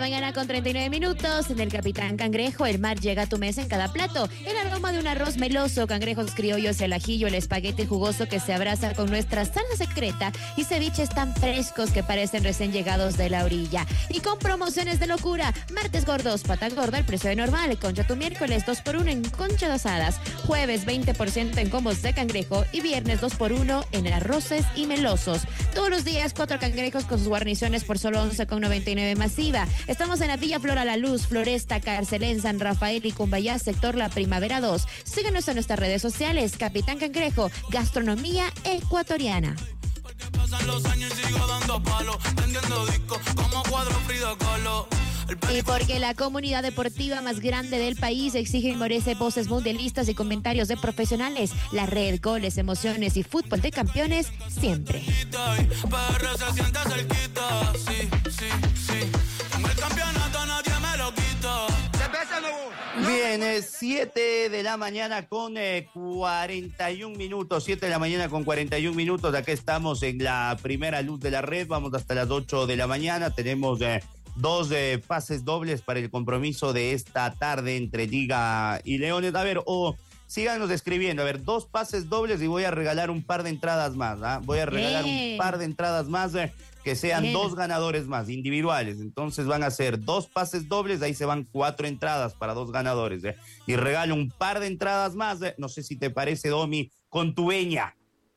mañana con 39 minutos. En el Capitán Cangrejo, el mar llega a tu mesa en cada plato. El aroma de un arroz meloso, cangrejos criollos, el ajillo, el espagueti jugoso que se abraza con nuestra salsa secreta y ceviches tan frescos que parecen recién llegados de la orilla. Y con promociones de locura. Martes gordos, pata gorda, el precio de normal. Concha tu miércoles, 2x1 en conchas asadas. Jueves, 20% en combos de cangrejo. Y viernes, 2x1 en arroces y melosos. Todos los días, 4 cangrejos con sus guarniciones por solo 11,99 masiva. Estamos en la Villa Flora La Luz, Floresta, Carcelén, San Rafael y Cumbayá, sector La Primavera 2. Síguenos en nuestras redes sociales. Capitán Cangrejo, gastronomía ecuatoriana. Porque pasan los años y sigo dando palo, vendiendo discos como cuadro Frida Kahlo. Y porque la comunidad deportiva más grande del país exige y merece voces mundialistas y comentarios de profesionales. La red, goles, emociones y fútbol de campeones siempre. PR se siente cerquita, sí. Con el campeonato nadie me lo quita. Bien, 7 de la mañana con 41 minutos. 7 de la mañana con 41 minutos. Acá estamos en la primera luz de la red. Vamos hasta las 8 de la mañana. Tenemos 2 pases dobles para el compromiso de esta tarde entre Liga y Leones. A ver, síganos escribiendo. A ver, 2 pases dobles y voy a regalar un par de entradas más. Voy a regalar un par de entradas más que sean 2 ganadores más, individuales. Entonces van a ser 2 pases dobles, ahí se van 4 entradas para 2 ganadores. Y regalo un par de entradas más. No sé si te parece, Domi, con tu veña.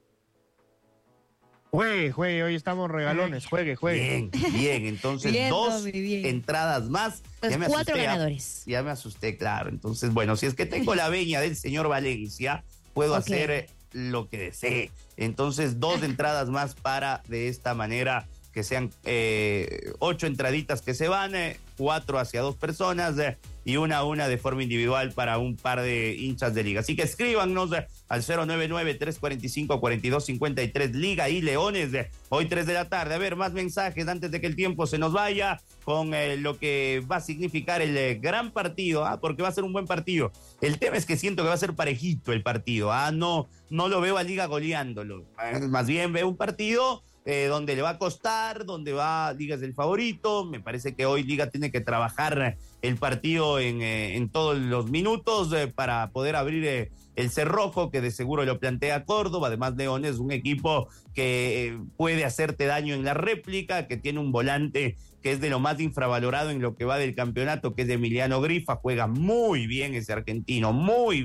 Juegue, hoy estamos regalones, juegue. Bien, entonces bien, 2 entradas más. Pues 4 ganadores. Ya me asusté, claro. Entonces, bueno, si es que tengo la veña del señor Valencia, puedo hacer lo que desee. Entonces, 2 entradas más para, de esta manera, que sean 8 entraditas que se van, 4 hacia 2 personas y una de forma individual para un par de hinchas de liga. Así que escríbanos al 099-345-4253, Liga y Leones, hoy 3 de la tarde. A ver, más mensajes antes de que el tiempo se nos vaya con lo que va a significar el gran partido, porque va a ser un buen partido. El tema es que siento que va a ser parejito el partido, no lo veo a Liga goleándolo, más bien veo un partido donde le va a costar, donde Liga es el favorito. Me parece que hoy Liga tiene que trabajar el partido en todos los minutos para poder abrir el cerrojo, que de seguro lo plantea Córdoba. Además, León es un equipo que puede hacerte daño en la réplica, que tiene un volante que es de lo más infravalorado en lo que va del campeonato, que es de Emiliano Grifa. Juega muy bien ese argentino.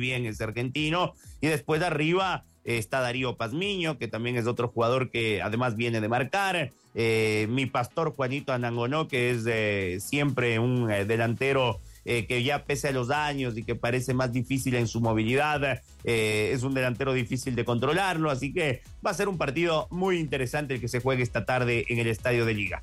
Y después de arriba está Darío Pazmiño, que también es otro jugador que además viene de marcar. Mi pastor Juanito Anangonó, que es siempre un delantero que ya pese a los años y que parece más difícil en su movilidad, es un delantero difícil de controlarlo. Así que va a ser un partido muy interesante el que se juegue esta tarde en el Estadio de Liga.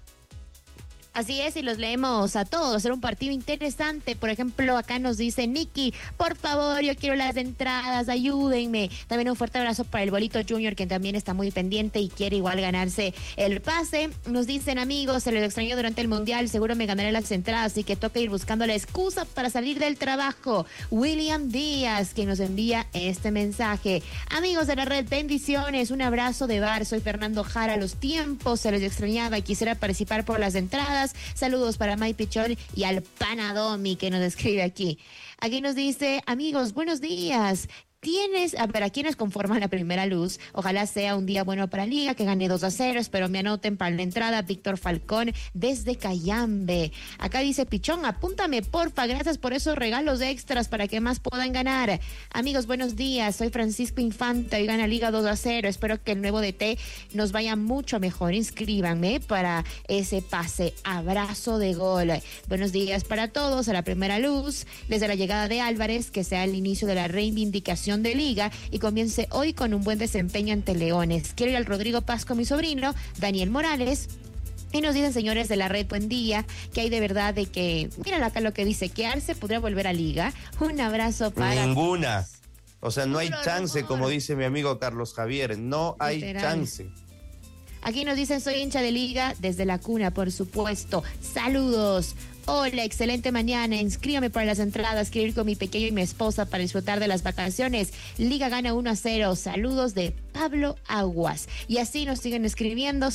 Así es, y los leemos a todos. Será un partido interesante. Por ejemplo, acá nos dice Nicky, por favor, yo quiero las entradas, ayúdenme. También un fuerte abrazo para el Bolito Junior, que también está muy pendiente y quiere igual ganarse el pase. Nos dicen, amigos, se les extrañó durante el Mundial, seguro me ganaré las entradas, así que toca ir buscando la excusa para salir del trabajo. William Díaz, que nos envía este mensaje. Amigos de la red, bendiciones, un abrazo de bar. Soy Fernando Jara, los tiempos se les extrañaba y quisiera participar por las entradas. Saludos para May Pichol y al Panadomi, que nos escribe aquí. Aquí nos dice, amigos, buenos días. ¿A quiénes conforman la primera luz? Ojalá sea un día bueno para Liga, que gane 2-0, espero me anoten para la entrada. Víctor Falcón desde Cayambe. Acá dice Pichón, apúntame porfa, gracias por esos regalos extras para que más puedan ganar. Amigos, buenos días, soy Francisco Infante, hoy gana Liga 2-0, espero que el nuevo DT nos vaya mucho mejor, inscríbanme para ese pase, abrazo de gol. Buenos días para todos, a la primera luz, desde la llegada de Álvarez, que sea el inicio de la reivindicación de Liga y comience hoy con un buen desempeño ante Leones. Quiero ir al Rodrigo Paz con mi sobrino, Daniel Morales. Y nos dicen, señores de la red, buen día, que hay de verdad de que, miren acá lo que dice, que Arce podría volver a Liga. Un abrazo para... Ninguna. O sea, no hay chance, como dice mi amigo Carlos Javier, no hay chance. Aquí nos dicen, soy hincha de Liga desde la cuna, por supuesto. Saludos. Hola, excelente mañana. Inscríbame para las entradas. Quiero ir con mi pequeño y mi esposa para disfrutar de las vacaciones. Liga gana 1-0. Saludos de Pablo Aguas. Y así nos siguen escribiendo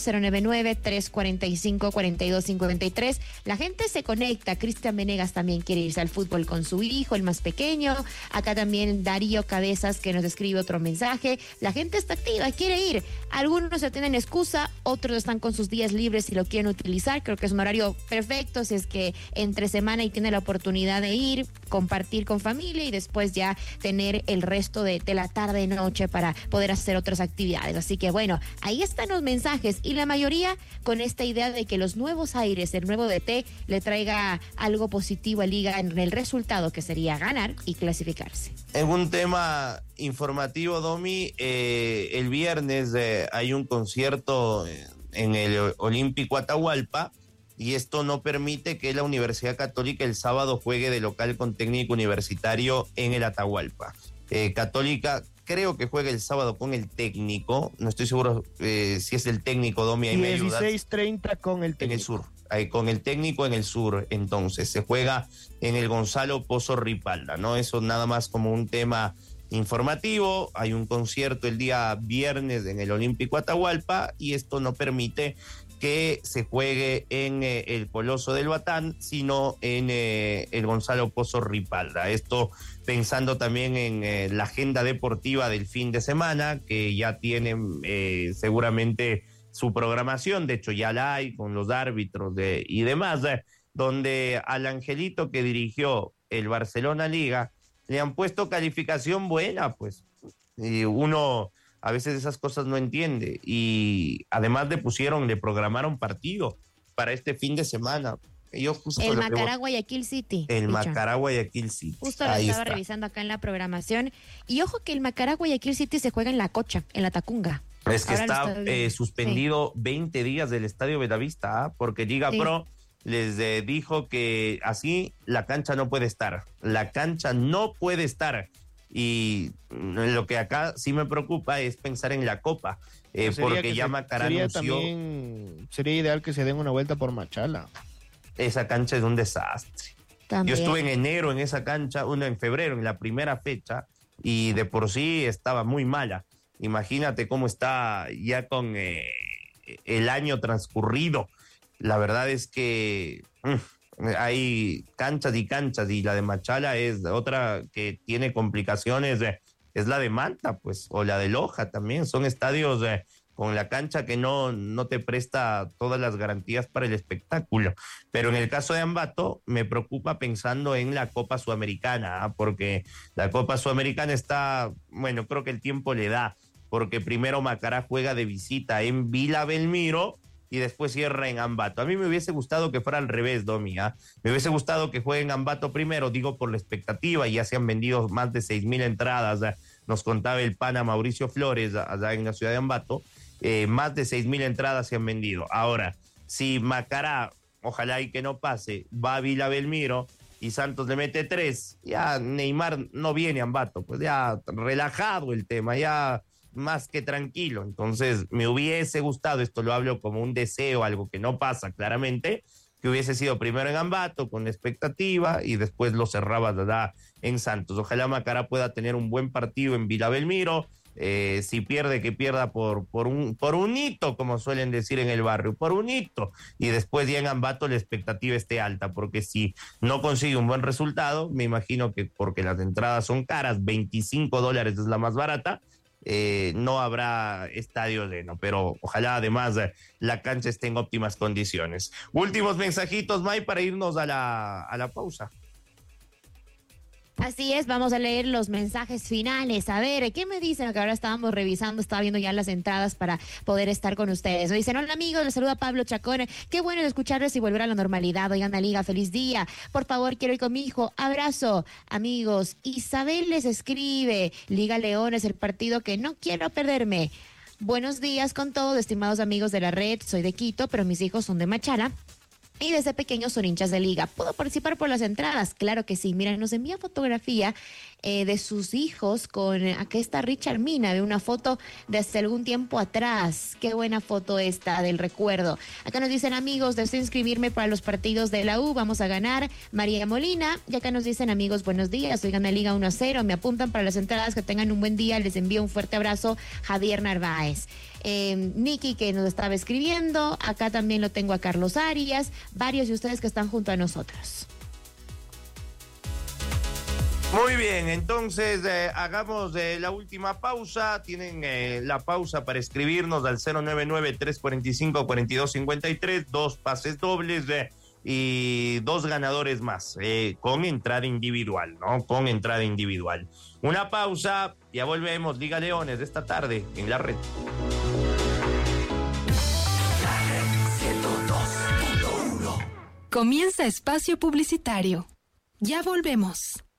099-345-4253. La gente se conecta. Cristian Venegas también quiere irse al fútbol con su hijo, el más pequeño. Acá también Darío Cabezas que nos escribe otro mensaje. La gente está activa, quiere ir. Algunos se tienen excusa, otros están con sus días libres y lo quieren utilizar. Creo que es un horario perfecto si es que entre semana y tiene la oportunidad de ir, compartir con familia y después ya tener el resto de la tarde y noche para poder hacer otras actividades. Así que bueno, ahí están los mensajes y la mayoría con esta idea de que los nuevos aires, el nuevo DT le traiga algo positivo a Liga en el resultado que sería ganar y clasificarse. En un tema informativo, Domi, el viernes hay un concierto en el Olímpico Atahualpa y esto no permite que la Universidad Católica el sábado juegue de local con técnico universitario en el Atahualpa. Católica creo que juega el sábado con el técnico, no estoy seguro si es el técnico, Domi, ahí me ayudas. 16:30 con el técnico. En el sur, con el técnico en el sur, entonces se juega en el Gonzalo Pozo Ripalda, ¿no? Eso nada más como un tema informativo. Hay un concierto el día viernes en el Olímpico Atahualpa y esto no permite que se juegue en el Coloso del Batán, sino en el Gonzalo Pozo Ripalda. Esto pensando también en la agenda deportiva del fin de semana, que ya tienen seguramente su programación, de hecho ya la hay con los árbitros y demás, donde al Angelito que dirigió el Barcelona Liga le han puesto calificación buena, pues, y uno a veces esas cosas no entiende, y además le programaron partido para este fin de semana. Yo justo el Macará Guayaquil City. El Macará Guayaquil City. Justo lo estaba revisando acá en la programación, y ojo que el Macará Guayaquil City se juega en La Cocha, en La Tacunga. Es que está suspendido 20 días del Estadio Bellavista, porque Liga Pro les dijo que así la cancha no puede estar. La cancha no puede estar. Y lo que acá sí me preocupa es pensar en la Copa, porque ya Macará anunció... Sería ideal que se den una vuelta por Machala. Esa cancha es un desastre. También. Yo estuve en enero en esa cancha, en febrero, en la primera fecha, y de por sí estaba muy mala. Imagínate cómo está ya con el año transcurrido. La verdad es que hay canchas y la de Machala es otra que tiene complicaciones, es la de Manta, pues, o la de Loja también. Son estadios con la cancha que no te presta todas las garantías para el espectáculo. Pero en el caso de Ambato me preocupa pensando en la Copa Sudamericana, porque la Copa Sudamericana está, bueno, creo que el tiempo le da, porque primero Macará juega de visita en Vila Belmiro y después cierra en Ambato. A mí me hubiese gustado que fuera al revés, Domi, Me hubiese gustado que juegue en Ambato primero, digo por la expectativa, ya se han vendido más de 6,000 entradas, nos contaba el pana Mauricio Flores allá en la ciudad de Ambato, más de 6,000 entradas se han vendido. Ahora, si Macará, ojalá y que no pase, va a Vila Belmiro y Santos le mete 3, ya Neymar no viene a Ambato, pues ya relajado el tema, ya más que tranquilo. Entonces me hubiese gustado, esto lo hablo como un deseo, algo que no pasa claramente, que hubiese sido primero en Ambato con expectativa y después lo cerraba en Santos. Ojalá Macará pueda tener un buen partido en Vila Belmiro. Si pierde, que pierda por un hito, como suelen decir en el barrio, por un hito, y después ya en Ambato la expectativa esté alta, porque si no consigue un buen resultado, me imagino que porque las entradas son caras, $25 es la más barata, no habrá estadio lleno, pero ojalá además la cancha esté en óptimas condiciones. Últimos mensajitos, May, para irnos a la pausa. Así es, vamos a leer los mensajes finales. A ver, ¿qué me dicen? Que ahora estábamos revisando, estaba viendo ya las entradas para poder estar con ustedes. Me dicen, hola amigos, les saluda Pablo Chacón. Qué bueno escucharles y volver a la normalidad. Oigan, la Liga, feliz día. Por favor, quiero ir con mi hijo. Abrazo, amigos. Isabel les escribe, Liga Leones, el partido que no quiero perderme. Buenos días con todos, estimados amigos de la red. Soy de Quito, pero mis hijos son de Machala. Y desde pequeños son hinchas de Liga. ¿Puedo participar por las entradas? Claro que sí. Miren, nos envía fotografía de sus hijos con, aquí está Richard Mina, de una foto de hace algún tiempo atrás. Qué buena foto esta del recuerdo. Acá nos dicen, amigos, deseo inscribirme para los partidos de la U, vamos a ganar. María Molina, y acá nos dicen, amigos, buenos días, hoy gana Liga 1-0, me apuntan para las entradas, que tengan un buen día, les envío un fuerte abrazo, Javier Narváez. Nicky, que nos estaba escribiendo, acá también lo tengo a Carlos Arias, varios de ustedes que están junto a nosotros. Muy bien, entonces hagamos la última pausa. Tienen la pausa para escribirnos al 099-345-4253, 2 pases dobles y 2 ganadores más, con entrada individual, ¿no? Con entrada individual. Una pausa, ya volvemos, Liga Leones de esta tarde en la red. Comienza espacio publicitario. Ya volvemos.